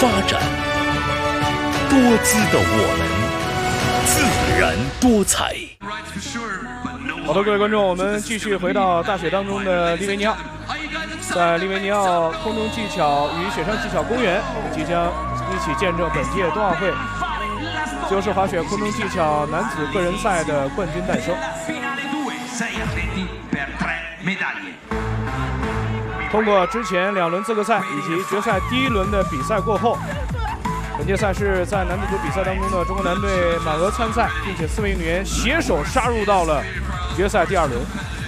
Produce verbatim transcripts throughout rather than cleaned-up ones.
发展，多姿的我们，自然多彩。 好的，各位观众，我们继续回到大雪当中的利维尼奥。在利维尼奥空中技巧与雪上技巧公园，我们即将一起见证本届冬奥会自由式滑雪空中技巧男子个人赛的冠军诞生。通过之前两轮资格赛以及决赛第一轮的比赛过后，本届赛事在男子组比赛当中的中国男队满额参赛，并且四位运动员携手杀入到了决赛第二轮。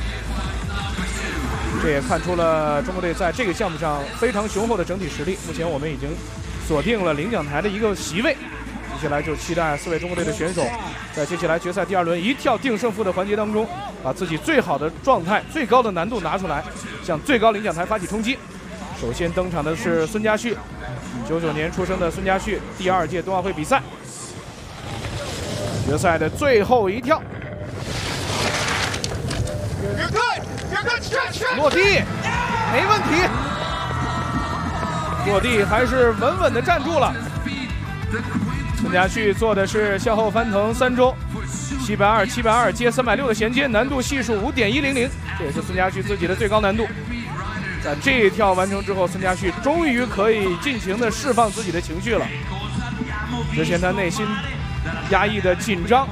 这也看出了中国队在这个项目上非常雄厚的整体实力。目前我们已经锁定了领奖台的一个席位，接下来就期待四位中国队的选手在接下来决赛第二轮一跳定胜负的环节当中，把自己最好的状态、最高的难度拿出来，向最高领奖台发起冲击。首先登场的是孙佳旭，九九年出生的孙佳旭，第二届冬奥会比赛决赛的最后一跳，落地没问题，落地还是稳稳的站住了。孙佳旭做的是向后翻腾三周，七百二、七百二接三百六的衔接，难度系数五点一零零，这也是孙佳旭自己的最高难度。在这一跳完成之后，孙佳旭终于可以尽情的释放自己的情绪了。之前他内心压抑的紧张，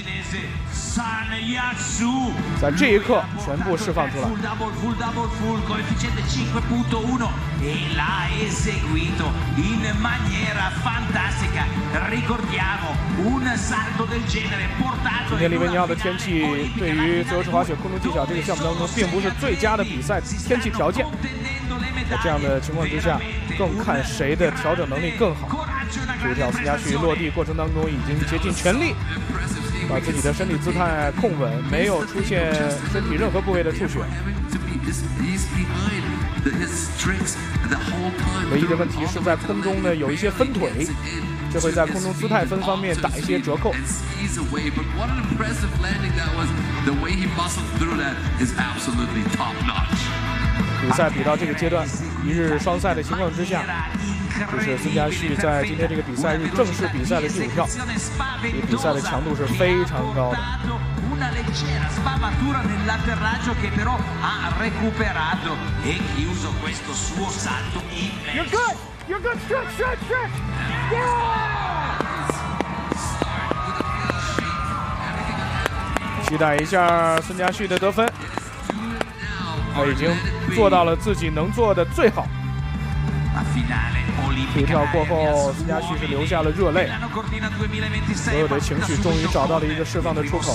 在这一刻全部释放出来。今天利维尼奥的天气对于自由式滑雪空中技巧这个项目当中并不是最佳的比赛天气条件，在这样的情况之下，更看谁的调整能力更好。这一跳孙佳旭落地过程当中已经竭尽全力把自己的身体姿态控稳，没有出现身体任何部位的出血。唯一的问题是在空中呢有一些分腿，这会在空中姿态分方面打一些折扣。比赛比到这个阶段，一日双赛的情况之下，这是孙佳旭在今天这个比赛日正式比赛的第五跳，这个比赛的强度是非常高的。You're good, you're good, stretch, stretch, stretch, yeah! 期待一下孙佳旭的得分，他已经做到了自己能做的最好。这一跳过后，孙佳旭是流下了热泪，所有的情绪终于找到了一个释放的出口。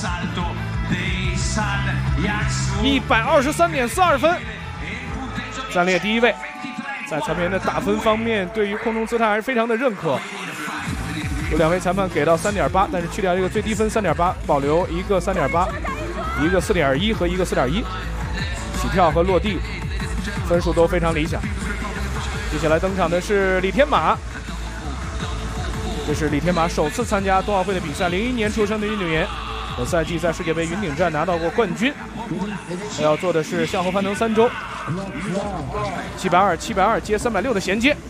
一百二十三点四二分，暂列第一位。在裁判员的打分方面，对于空中姿态还是非常的认可。有两位裁判给到三点八，但是去掉一个最低分三点八，保留一个三点八，一个四点一和一个四点一。起跳和落地分数都非常理想。接下来登场的是李天马，这是李天马首次参加冬奥会的比赛，零一年出生的运动员，本赛季在世界杯云顶站拿到过冠军。他要做的是向后翻腾三周，七百二、七百二接三百六的衔接。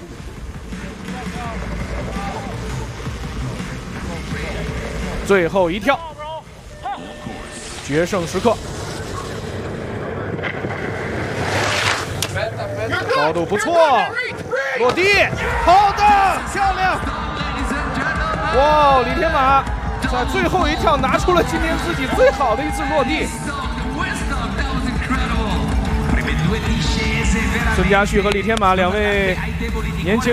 最后一跳，决胜时刻。高度不错，落地，好的，漂亮！哇，李天马在最后一跳拿出了今天自己最好的一次落地。孙佳旭和李天马两位年轻